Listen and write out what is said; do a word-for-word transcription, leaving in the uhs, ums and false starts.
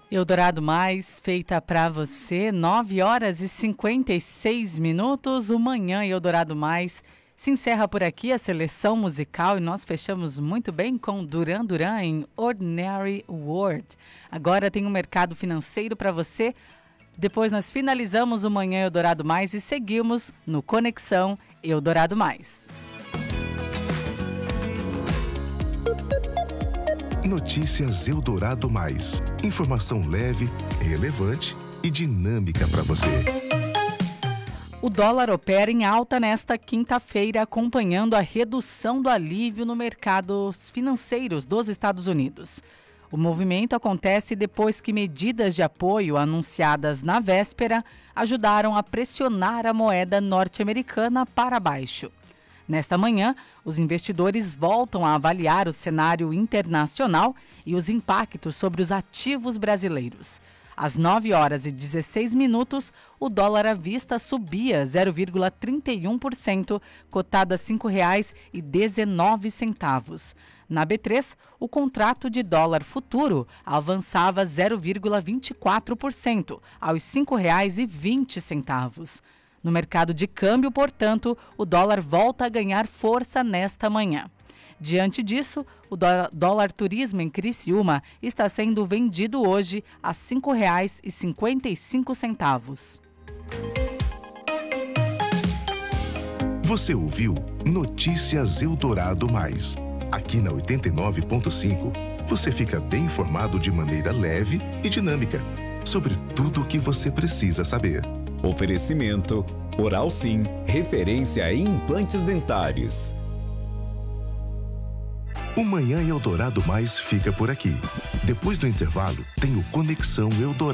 Eldorado Mais, feita para você, nove horas e cinquenta e seis minutos. O Manhã Eldorado Mais se encerra por aqui a seleção musical e nós fechamos muito bem com Duran Duran em Ordinary World. Agora tem um mercado financeiro para você. Depois nós finalizamos o Manhã Eldorado Mais e seguimos no Conexão Eldorado Mais. Notícias Eldorado Mais. Informação leve, relevante e dinâmica para você. O dólar opera em alta nesta quinta-feira, acompanhando a redução do alívio no mercados financeiros dos Estados Unidos. O movimento acontece depois que medidas de apoio anunciadas na véspera ajudaram a pressionar a moeda norte-americana para baixo. Nesta manhã, os investidores voltam a avaliar o cenário internacional e os impactos sobre os ativos brasileiros. Às nove horas e dezesseis minutos, o dólar à vista subia zero vírgula trinta e um por cento, cotado a cinco reais e dezenove centavos. Na B três, o contrato de dólar futuro avançava zero vírgula vinte e quatro por cento, aos cinco reais e vinte centavos. No mercado de câmbio, portanto, o dólar volta a ganhar força nesta manhã. Diante disso, o dólar turismo em Criciúma está sendo vendido hoje a cinco reais e cinquenta e cinco centavos. Você ouviu Notícias Eldorado Mais. Aqui na oitenta e nove ponto cinco, você fica bem informado de maneira leve e dinâmica sobre tudo o que você precisa saber. Oferecimento Oral Sim, referência em implantes dentários. O Manhã Eldorado Mais fica por aqui. Depois do intervalo, tem o Conexão Eldorado.